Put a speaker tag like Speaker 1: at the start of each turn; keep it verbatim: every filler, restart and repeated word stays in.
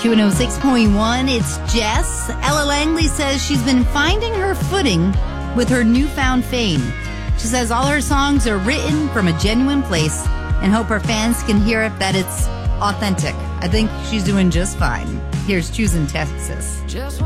Speaker 1: Q one oh six point one, it's Jess. Ella Langley says she's been finding her footing with her newfound fame. She says all her songs are written from a genuine place and hope her fans can hear it that it's authentic. I think she's doing just fine. Here's Choosing Texas.